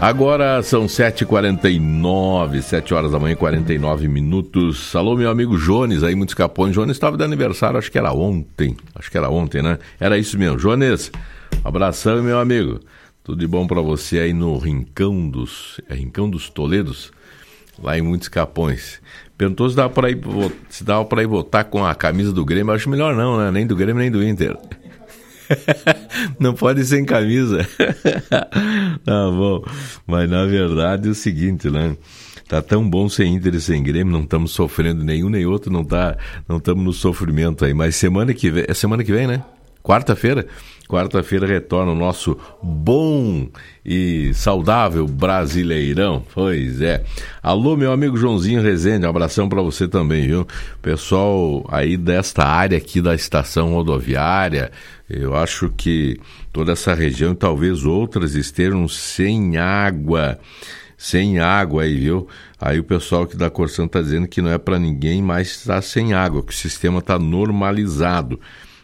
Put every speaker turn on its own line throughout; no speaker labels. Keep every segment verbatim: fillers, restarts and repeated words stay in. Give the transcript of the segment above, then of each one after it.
Agora são sete e quarenta e nove, sete horas da manhã, quarenta e nove minutos. Alô, meu amigo Jones, aí, Muitos Capões. Jones estava de aniversário, acho que era ontem. Acho que era ontem, né? Era isso mesmo. Jones, abração, meu amigo. Tudo de bom pra você aí no Rincão dos... É Rincão dos Toledos? Lá em Muitos Capões. Perguntou se dava pra ir, se dava pra ir votar com a camisa do Grêmio. Eu acho melhor não, né? Nem do Grêmio, nem do Inter. Não pode ser sem camisa. Tá bom. Mas na verdade é o seguinte, né? Tá tão bom sem Inter e sem Grêmio, não estamos sofrendo nenhum nem outro, não tá, não estamos no sofrimento aí. Mas semana que vem, é semana que vem, né? Quarta-feira, quarta-feira retorna o nosso bom e saudável Brasileirão. Pois é. Alô, meu amigo Joãozinho Rezende, um abração para você também, viu? Pessoal aí desta área aqui da estação rodoviária, eu acho que toda essa região e talvez outras estejam sem água, sem água aí, viu? Aí o pessoal aqui da Corsan está dizendo que não é para ninguém mais estar sem água, que o sistema está normalizado.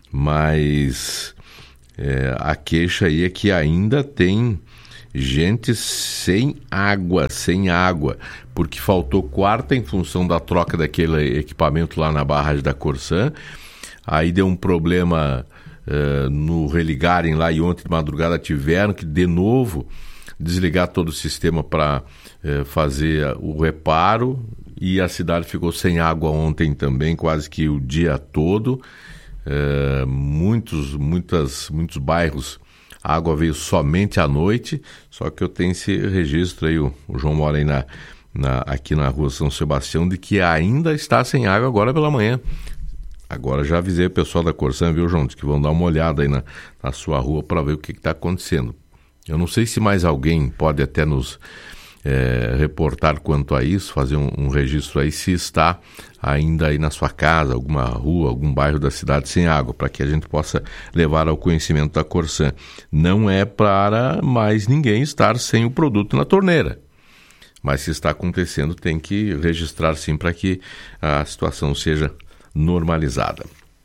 Mas é, a queixa aí é que ainda tem gente sem água, sem água, porque faltou quarta em função da troca daquele equipamento lá na barragem da Corsan. Aí deu um problema uh, no religarem lá e ontem de madrugada tiveram que de novo desligar todo o sistema para uh, fazer o reparo, e a cidade ficou sem água ontem também, quase que o dia todo. Uh, muitos, muitas, muitos bairros a água veio somente à noite, só que eu tenho esse registro aí, o, o João mora aí na, na, aqui na rua São Sebastião, de que ainda está sem água agora pela manhã. Agora já avisei o pessoal da Corsan, viu, João, que vão dar uma olhada aí na, na sua rua para ver o que está acontecendo. Eu não sei se mais alguém pode até nos é, reportar quanto a isso, fazer um, um registro aí, se está ainda aí na sua casa, alguma rua, algum bairro da cidade sem água, para que a gente possa levar ao conhecimento da Corsan. Não é para mais ninguém estar sem o produto na torneira, mas se está acontecendo tem que registrar sim para que a situação seja normalizada.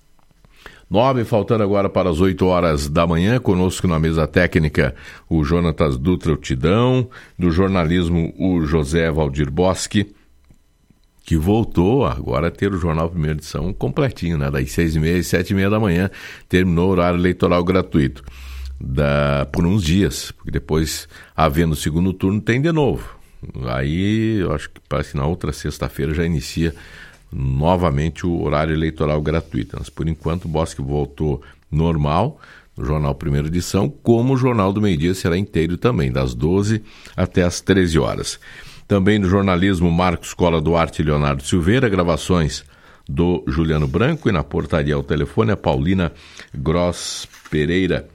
Nove, faltando agora para as oito horas da manhã, conosco na mesa técnica o Jonatas Dutra, o Tidão, do jornalismo o José Valdir Bosque, que voltou agora a ter o Jornal Primeira Edição completinho, né? Das seis e meia às sete e meia da manhã, terminou o horário eleitoral gratuito. Da, por uns dias, porque depois, havendo o segundo turno, tem de novo. Aí, eu acho que parece que na outra sexta-feira já inicia novamente o horário eleitoral gratuito. Mas, por enquanto, o Bosque voltou normal no Jornal Primeira Edição, como o Jornal do Meio-Dia será inteiro também, das doze até as treze horas. Também no jornalismo, Marcos Cola Duarte e Leonardo Silveira, gravações do Juliano Branco, e na portaria ao telefone a Paulina Gross Pereira.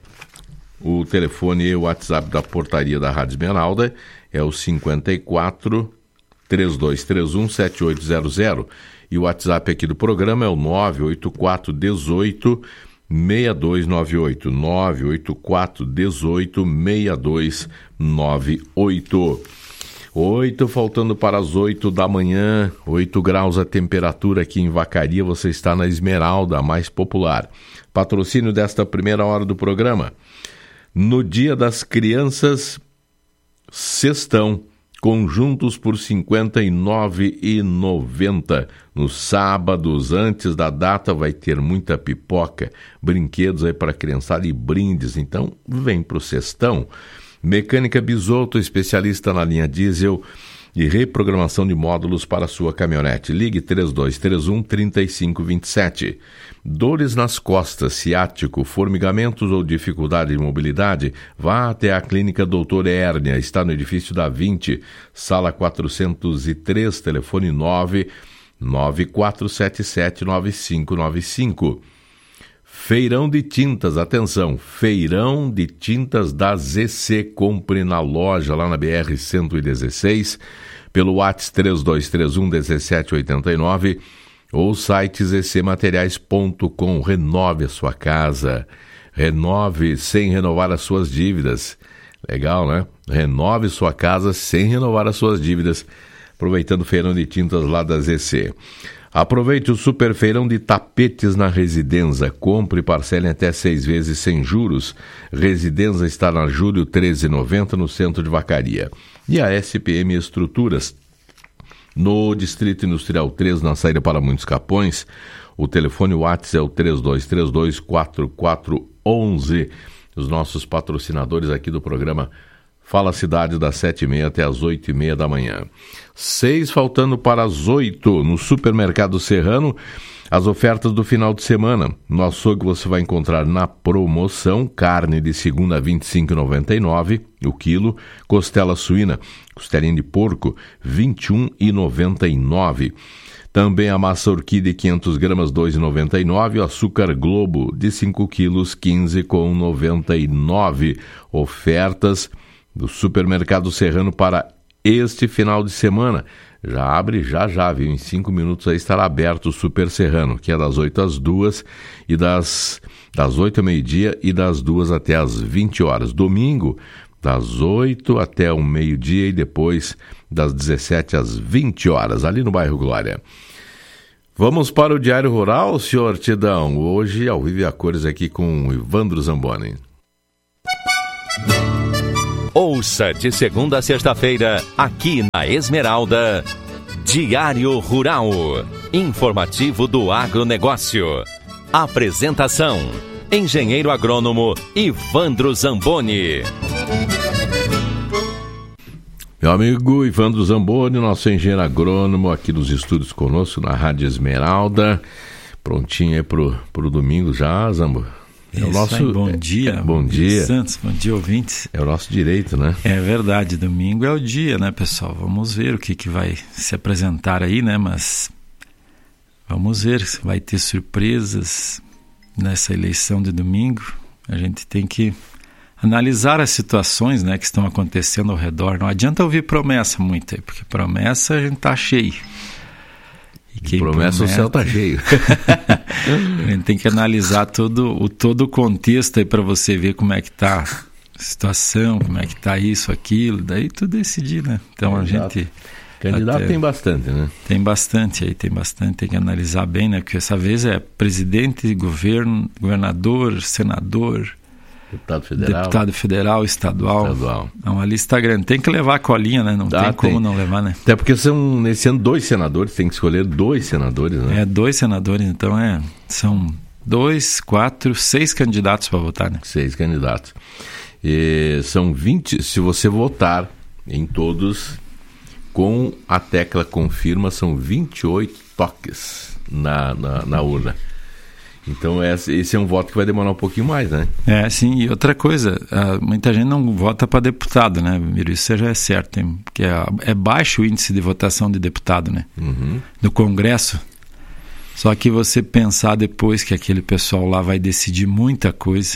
O telefone e o WhatsApp da portaria da Rádio Esmeralda é o cinquenta e quatro, três dois três um, sete oito zero zero, e o WhatsApp aqui do programa é o nove oito quatro, dezoito, seis dois nove oito, nove oito quatro, dezoito, seis dois nove oito. Oito, faltando para as oito da manhã, oito graus a temperatura aqui em Vacaria, você está na Esmeralda, a mais popular. Patrocínio desta primeira hora do programa. No Dia das Crianças, cestão, conjuntos por cinquenta e nove reais e noventa centavos. Nos sábados, antes da data, vai ter muita pipoca, brinquedos aí para a criançada e brindes, então vem para o cestão. Mecânica Bisotto, especialista na linha diesel e reprogramação de módulos para sua caminhonete. Ligue três dois três um, três cinco dois sete. Dores nas costas, ciático, formigamentos ou dificuldade de mobilidade? Vá até a Clínica Doutor Hérnia. Está no edifício da vinte, sala quatrocentos e três, telefone nove nove quatro sete sete nove cinco nove cinco. Feirão de Tintas, atenção, Feirão de Tintas da Z C, compre na loja lá na B R cento e dezesseis, pelo WhatsApp três dois três um, um sete oito nove ou site z c materiais ponto com. Renove a sua casa, renove sem renovar as suas dívidas. Legal, né? Renove sua casa sem renovar as suas dívidas, aproveitando o Feirão de Tintas lá da Z C. Aproveite o super feirão de tapetes na Residenza. Compre e parcele até seis vezes sem juros. Residenza está na Júlio treze noventa, no centro de Vacaria. E a S P M Estruturas, no Distrito Industrial três, na saída para Muitos Capões. O telefone WhatsApp é o três dois três dois, quatro quatro um um. Os nossos patrocinadores aqui do programa Fala Cidade, das sete e meia até as oito e meia da manhã. Seis faltando para as oito, no Supermercado Serrano, as ofertas do final de semana. No açougue você vai encontrar na promoção carne de segunda a vinte e cinco reais e noventa e nove centavos o quilo, costela suína, costelinha de porco, vinte e um reais e noventa e nove centavos. Também a massa orquídea quinhentas gramas, dois reais e noventa e nove centavos, o açúcar Globo de cinco quilos, quinze reais e noventa e nove centavos. Ofertas do Supermercado Serrano para este final de semana. Já abre já já, viu? Em cinco minutos aí estará aberto o Super Serrano, que é das oito às duas e das, das oito ao meio-dia e das duas até às vinte horas. Domingo, das oito até o meio-dia e depois das dezessete às vinte horas, ali no bairro Glória. Vamos para o Diário Rural, senhor Tidão. Hoje, ao vivo e a cores aqui com o Ivandro Zamboni.
Ouça de segunda a sexta-feira, aqui na Esmeralda, Diário Rural, informativo do agronegócio. Apresentação, engenheiro agrônomo Ivandro Zamboni.
Meu amigo Ivandro Zamboni, nosso engenheiro agrônomo aqui nos estúdios conosco na Rádio Esmeralda. Prontinho aí pro, pro domingo já, Zambo?
É o nosso, aí, bom dia,
é, bom dia.
Santos, bom dia, ouvintes.
É o nosso direito, né?
É verdade, domingo é o dia, né, pessoal? Vamos ver o que, que vai se apresentar aí, né? Mas vamos ver se vai ter surpresas nessa eleição de domingo. A gente tem que analisar as situações, né, que estão acontecendo ao redor. Não adianta ouvir promessa muito aí, porque promessa a gente tá cheio.
E quem promessa, promete, o céu tá cheio.
A gente tem que analisar todo o, todo o contexto aí para você ver como é que tá a situação, como é que tá isso, aquilo, daí tu decidir, né? Então a gente...
Candidato até, tem bastante, né?
Tem bastante aí, tem bastante, tem que analisar bem, né? Porque essa vez é presidente, governo, governador, senador,
deputado federal,
deputado federal, estadual.
estadual.
É uma lista grande. Tem que levar a colinha, né? Não ah, tem como tem. não levar, né?
Até porque são, nesse ano, dois senadores, tem que escolher dois senadores, né?
É, dois senadores, então é, são dois, quatro, seis candidatos para votar, né?
Seis candidatos. E são vinte, se você votar em todos, com a tecla confirma, são vinte e oito toques na, na, na urna. Então esse é um voto que vai demorar um pouquinho mais, né?
É, sim. E outra coisa, muita gente não vota para deputado, né, Miro? Isso já é certo, tem, porque é, é baixo o índice de votação de deputado, né?
Uhum.
No Congresso. Só que você pensar depois que aquele pessoal lá vai decidir muita coisa.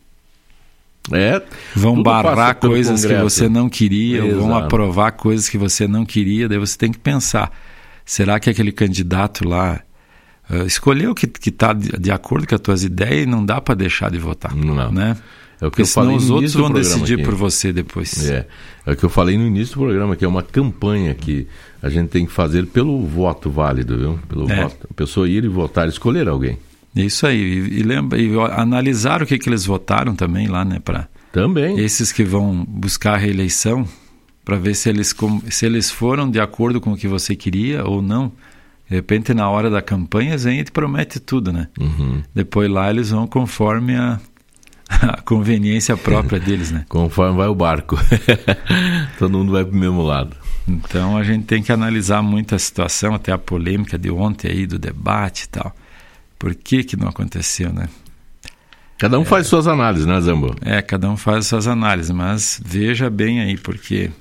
É,
vão barrar coisas que você não queria,
Exato.
Ou vão aprovar coisas que você não queria, daí você tem que pensar, será que aquele candidato lá uh, escolheu que está de, de acordo com as tuas ideias e não dá para deixar de votar?
Não.
Né?
É o que Porque eu
senão
falei
os outros vão decidir
aqui.
por você depois.
É, é o que eu falei no início do programa, que é uma campanha que a gente tem que fazer pelo voto válido, viu? Pelo
é.
voto. A pessoa ir e votar, escolher alguém.
Isso aí, e, e, lembra, e analisar o que, que eles votaram também lá, né? Pra
também.
Esses que vão buscar a reeleição, para ver se eles, se eles foram de acordo com o que você queria ou não. De repente, na hora da campanha, vem e te promete tudo, né?
Uhum.
Depois lá eles vão conforme a, a conveniência própria deles, né?
Conforme vai o barco. Todo mundo vai para o mesmo lado.
Então a gente tem que analisar muito a situação, até a polêmica de ontem aí, do debate e tal. Por que que não aconteceu, né?
Cada um
é,
faz suas análises, né, Zambo?
É, cada um faz suas análises, mas veja bem aí, porque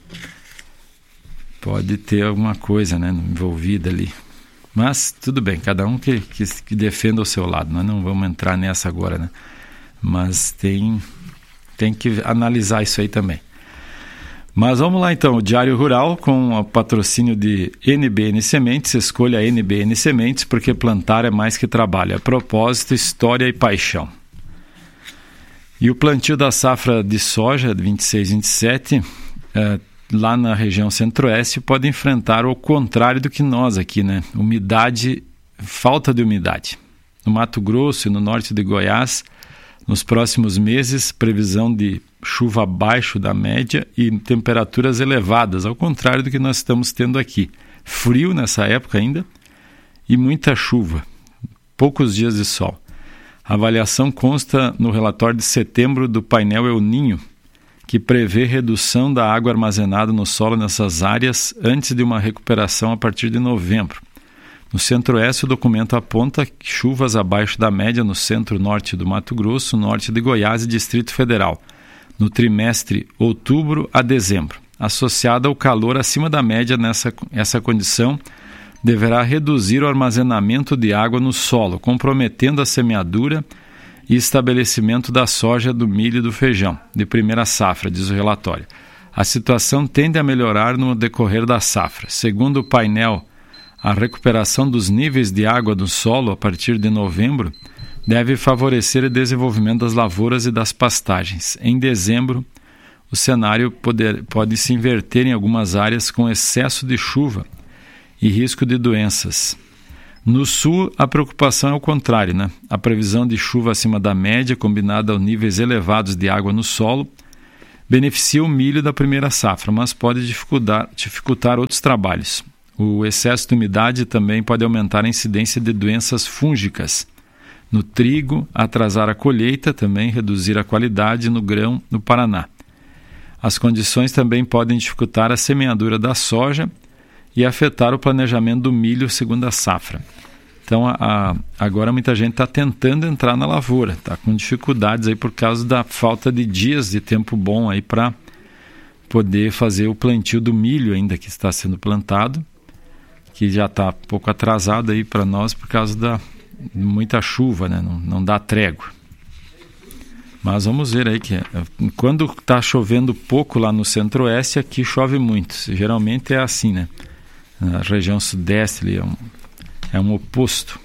pode ter alguma coisa, né, envolvida ali. Mas tudo bem, cada um que, que, que defenda o seu lado. Nós não vamos entrar nessa agora, né? Mas tem, tem que analisar isso aí também. Mas vamos lá então, o Diário Rural com o patrocínio de N B N Sementes. Escolha a N B N Sementes porque plantar é mais que trabalho, é propósito, história e paixão. E o plantio da safra de soja vinte e seis, vinte e sete, é, lá na região centro-oeste, pode enfrentar o contrário do que nós aqui, né? Umidade falta de umidade. No Mato Grosso e no norte de Goiás, nos próximos meses, previsão de chuva abaixo da média e temperaturas elevadas, ao contrário do que nós estamos tendo aqui. Frio nessa época ainda e muita chuva, poucos dias de sol. A avaliação consta no relatório de setembro do painel El Niño, que prevê redução da água armazenada no solo nessas áreas antes de uma recuperação a partir de novembro. No Centro-Oeste, o documento aponta chuvas abaixo da média no centro-norte do Mato Grosso, norte de Goiás e Distrito Federal, no trimestre outubro a dezembro. Associada ao calor acima da média, nessa essa condição deverá reduzir o armazenamento de água no solo, comprometendo a semeadura e estabelecimento da soja, do milho e do feijão, de primeira safra, diz o relatório. A situação tende a melhorar no decorrer da safra. Segundo o painel, a recuperação dos níveis de água do solo a partir de novembro deve favorecer o desenvolvimento das lavouras e das pastagens. Em dezembro, o cenário poder, pode se inverter em algumas áreas com excesso de chuva e risco de doenças. No sul, a preocupação é o contrário, né? A previsão de chuva acima da média, combinada aos níveis elevados de água no solo, beneficia o milho da primeira safra, mas pode dificultar, dificultar outros trabalhos. O excesso de umidade também pode aumentar a incidência de doenças fúngicas no trigo, atrasar a colheita, também reduzir a qualidade no grão no Paraná. As condições também podem dificultar a semeadura da soja e afetar o planejamento do milho segunda safra. Então, a, a, agora muita gente está tentando entrar na lavoura, está com dificuldades aí por causa da falta de dias de tempo bom aí para poder fazer o plantio do milho ainda que está sendo plantado, que já está um pouco atrasado aí para nós por causa da muita chuva, né? não, não dá trégua. Mas vamos ver aí que quando está chovendo pouco lá no Centro-Oeste, aqui chove muito. Geralmente é assim, né? Na região Sudeste ali é um, é um oposto.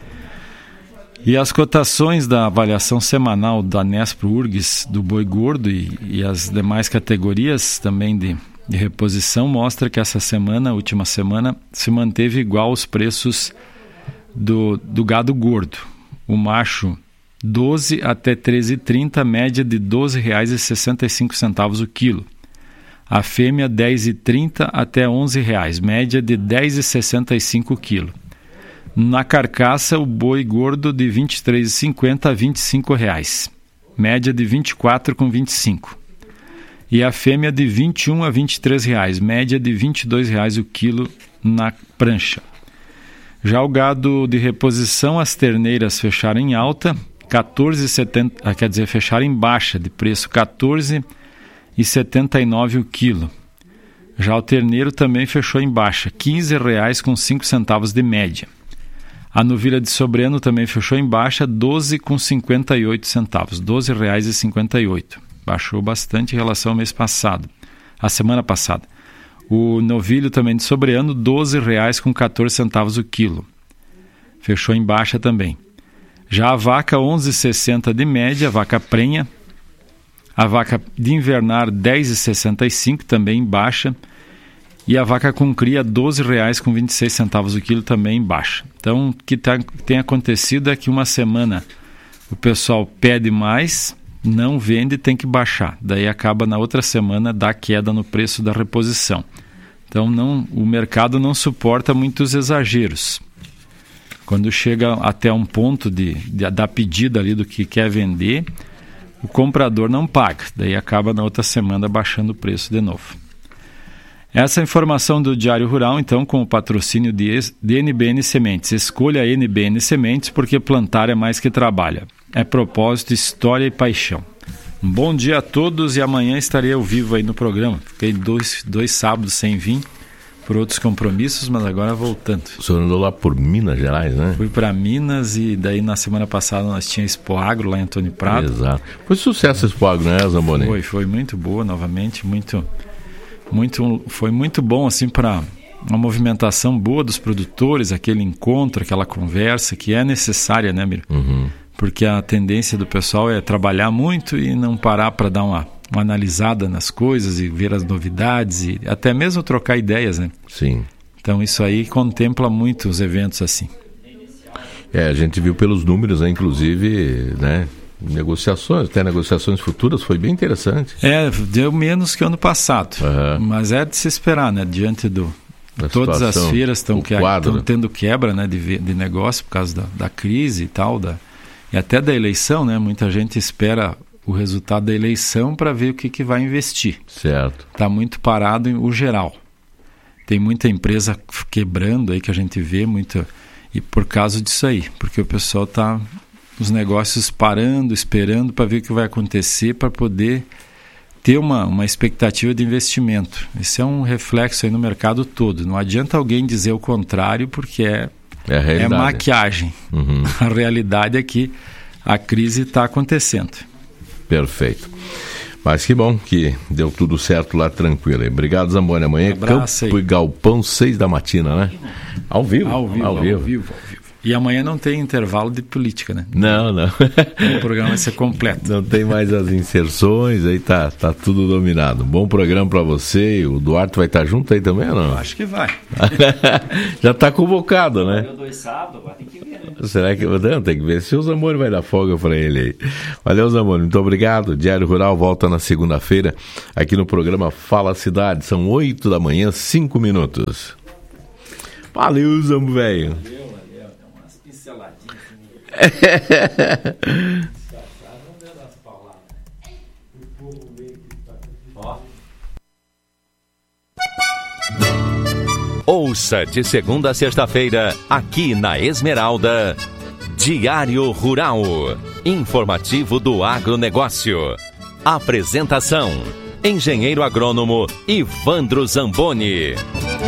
E as cotações da avaliação semanal da Nespro-Urgs do boi gordo e, e as demais categorias também de, de reposição mostra que essa semana, última semana, se manteve igual os preços do, do gado gordo. O macho doze até treze reais e trinta centavos, média de doze reais e sessenta e cinco centavos o quilo. A fêmea dez reais e trinta centavos até onze reais, média de dez reais e sessenta e cinco o quilo. Na carcaça, o boi gordo de vinte e três reais e cinquenta centavos a vinte e cinco reais, média de vinte e quatro reais com vinte e cinco. E a fêmea de vinte e um a vinte e três reais, média de vinte e dois reais o quilo na prancha. Já o gado de reposição, as terneiras fecharam em alta, quatorze reais e setenta centavos, quer dizer, fecharam em baixa de preço, quatorze reais e setenta e nove o quilo. Já o terneiro também fechou em baixa, quinze reais com cinco centavos de média. A novilha de sobrano também fechou em baixa, doze reais com cinquenta e oito centavos, doze reais e cinquenta e oito. Baixou bastante em relação ao mês passado, a semana passada. O novilho também de sobrano, doze reais com quatorze centavos o quilo. Fechou em baixa também. Já a vaca, onze reais e sessenta centavos de média, a vaca prenha. A vaca de invernar, dez reais e sessenta e cinco centavos, também em baixa. E a vaca com cria, doze reais com vinte e seis centavos o quilo, também em baixa. Então, o que tá, tem acontecido é que uma semana o pessoal pede mais, não vende, tem que baixar. Daí acaba na outra semana da queda no preço da reposição. Então, não, o mercado não suporta muitos exageros. Quando chega até um ponto de, de, da pedida ali do que quer vender, o comprador não paga. Daí acaba na outra semana baixando o preço de novo. Essa informação do Diário Rural, então, com o patrocínio de, de N B N Sementes. Escolha a N B N Sementes porque plantar é mais que trabalha. É propósito, história e paixão. Um bom dia a todos e amanhã estarei ao vivo aí no programa. Fiquei dois, dois sábados sem vir por outros compromissos, mas agora voltando.
O senhor andou lá por Minas Gerais, né?
Fui para Minas e daí na semana passada nós tínhamos Expo Agro lá em Antônio Prado.
Exato. Foi sucesso a Expo Agro, né, Zamboni?
Foi, foi muito boa novamente, muito, muito, foi muito bom assim para uma movimentação boa dos produtores, aquele encontro, aquela conversa que é necessária, né, Miro?
Uhum.
Porque a tendência do pessoal é trabalhar muito e não parar para dar uma, uma analisada nas coisas e ver as novidades e até mesmo trocar ideias, né?
Sim.
Então isso aí contempla muito os eventos assim.
É, a gente viu pelos números, né, inclusive, né, negociações, até negociações futuras, foi bem interessante.
É, deu menos que o ano passado,
uhum.
mas é de se esperar, né, diante do... Da todas situação, as feiras estão que, tendo quebra, né, de, de negócio por causa da, da crise e tal, da, e até da eleição, né, muita gente espera o resultado da eleição para ver o que, que vai investir.
Certo.
Está muito parado o geral. Tem muita empresa quebrando aí que a gente vê, muita, e por causa disso aí, porque o pessoal está, os negócios parando, esperando para ver o que vai acontecer, para poder ter uma, uma expectativa de investimento. Esse é um reflexo aí no mercado todo. Não adianta alguém dizer o contrário, porque é,
é,
é maquiagem.
Uhum.
A realidade é que a crise está acontecendo.
Perfeito. Mas que bom que deu tudo certo lá, tranquilo. Obrigado, Zamboni. Amanhã um Campo aí. E Galpão, seis da matina, né? Ao vivo.
Ao vivo, ao, ao vivo. vivo, ao vivo. E amanhã não tem intervalo de política, né?
Não, não.
O programa vai ser completo.
Não tem mais as inserções, aí tá, tá tudo dominado. Bom programa para você. O Duarte vai estar junto aí também ou não?
Eu acho que vai.
Já tá convocado, né?
Eu dois sábados, agora tem que ver, né?
Será que... Não, tem que ver se o Zamboni vai dar folga para ele aí. Valeu, Zamboni. Muito obrigado. Diário Rural volta na segunda-feira aqui no programa Fala Cidade. São oito da manhã, cinco minutos. Valeu, Zambo, velho.
Ouça de segunda a sexta-feira, aqui na Esmeralda, Diário Rural, informativo do agronegócio. Apresentação, engenheiro agrônomo Ivandro Zamboni.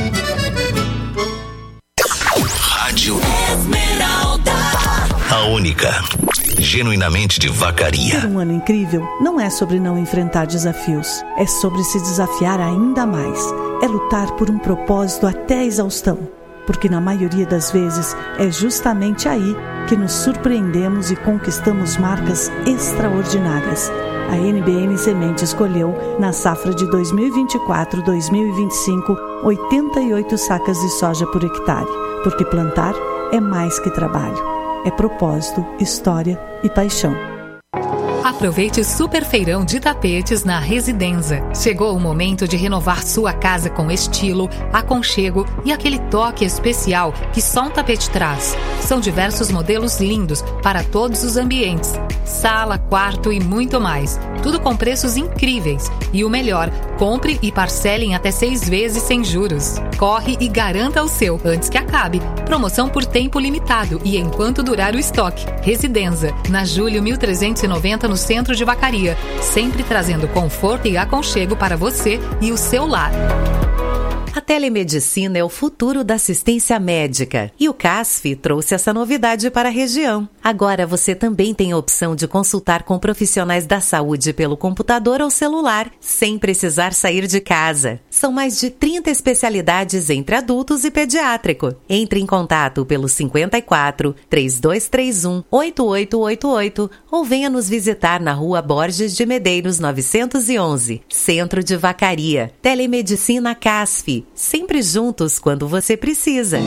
Rádio Esmeralda, a única, genuinamente de Vacaria.
Ter um ano incrível não é sobre não enfrentar desafios, é sobre se desafiar ainda mais. É lutar por um propósito até a exaustão, porque na maioria das vezes é justamente aí que nos surpreendemos e conquistamos marcas extraordinárias. A N B M Semente escolheu, na safra de dois mil e vinte e quatro a dois mil e vinte e cinco, oitenta e oito sacas de soja por hectare, porque plantar é mais que trabalho. É propósito, história e paixão.
Aproveite o super feirão de tapetes na Residenza. Chegou o momento de renovar sua casa com estilo, aconchego e aquele toque especial que só um tapete traz. São diversos modelos lindos para todos os ambientes. Sala, quarto e muito mais. Tudo com preços incríveis. E o melhor, compre e parcele em até seis vezes sem juros. Corre e garanta o seu antes que acabe. Promoção por tempo limitado e enquanto durar o estoque. Residenza, na Júlio mil trezentos e noventa, no centro de Vacaria, sempre trazendo conforto e aconchego para você e o seu lar.
A telemedicina é o futuro da assistência médica e o C A S F trouxe essa novidade para a região. Agora você também tem a opção de consultar com profissionais da saúde pelo computador ou celular, sem precisar sair de casa. São mais de trinta especialidades entre adultos e pediátrico. Entre em contato pelo cinquenta e quatro, trinta e dois trinta e um, oitenta e oito oitenta e oito ou venha nos visitar na Rua Borges de Medeiros novecentos e onze, Centro de Vacaria. Telemedicina C A S F. Sempre juntos quando você precisa.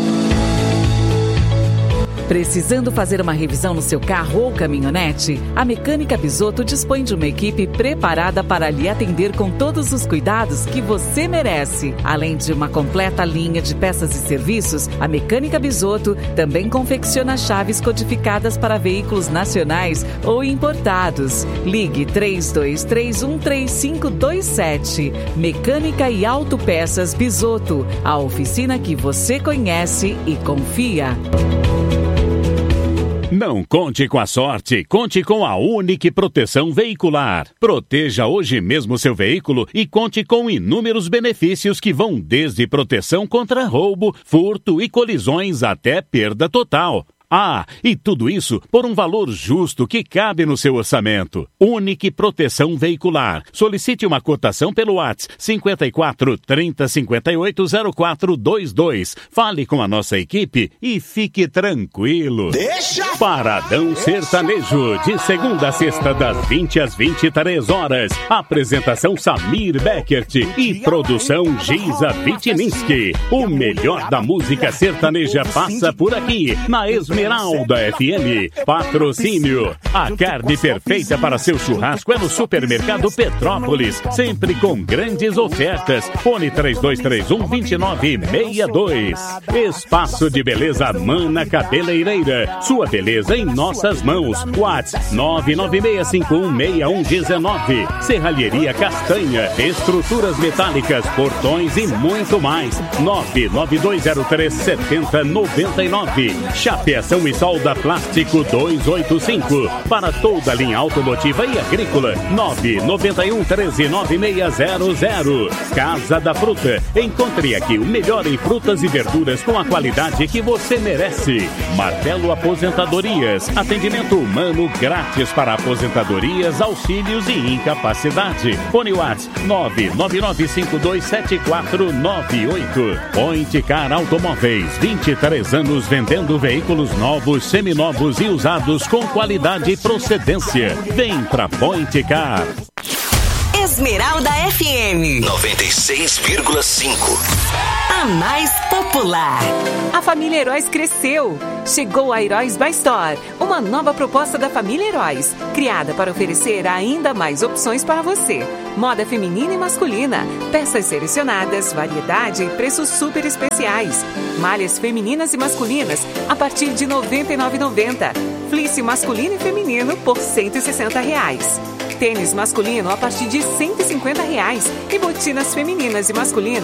Precisando fazer uma revisão no seu carro ou caminhonete? A Mecânica Bisotto dispõe de uma equipe preparada para lhe atender com todos os cuidados que você merece. Além de uma completa linha de peças e serviços, a Mecânica Bisotto também confecciona chaves codificadas para veículos nacionais ou importados. Ligue três dois três um, três cinco dois sete. Mecânica e Autopeças Bisotto, a oficina que você conhece e confia.
Não conte com a sorte, conte com a Unique Proteção Veicular. Proteja hoje mesmo seu veículo e conte com inúmeros benefícios que vão desde proteção contra roubo, furto e colisões até perda total. Ah, e tudo isso por um valor justo que cabe no seu orçamento. Unique Proteção Veicular. Solicite uma cotação pelo WhatsApp cinquenta e quatro, trinta, cinquenta e oito, zero quatro dois dois. Fale com a nossa equipe e fique tranquilo.
Deixa!
Paradão Sertanejo, de segunda a sexta, das vinte às vinte e três horas. Apresentação Samir Beckert e produção Giza Vitininski. O melhor da música sertaneja passa por aqui, na Esmeralda. Esmeralda F M. Patrocínio. A carne perfeita para seu churrasco é no Supermercado Petrópolis. Sempre com grandes ofertas. Fone três dois três um, dois nove seis dois. Espaço de Beleza Mana Cabeleireira. Sua beleza em nossas mãos. WhatsApp nove nove seis cinco um seis um um nove. Serralheria Castanha. Estruturas metálicas, portões e muito mais. nove nove dois zero três sete zero nove nove. Chapeação e solda Plástico duzentos e oitenta e cinco. Para toda a linha automotiva e agrícola. nove nove um um três nove seis zero zero. Casa da Fruta. Encontre aqui o melhor em frutas e verduras com a qualidade que você merece. Martelo Aposentadorias. Atendimento humano grátis para aposentadorias, auxílios e incapacidade. Fone WhatsApp nove nove nove cinco dois sete quatro nove oito. Point Car Automóveis. vinte e três anos vendendo veículos novos, seminovos e usados com qualidade e procedência. Vem pra Point Car.
Esmeralda F M
noventa e seis vírgula cinco.
A mais popular.
A família Heróis cresceu. Chegou a Heróis by Store, uma nova proposta da família Heróis, criada para oferecer ainda mais opções para você. Moda feminina e masculina, peças selecionadas, variedade e preços super especiais. Malhas femininas e masculinas a partir de noventa e nove reais e noventa centavos. Fleece masculino e feminino por cento e sessenta reais. Tênis masculino a partir de cento e cinquenta reais e botinas femininas e masculinas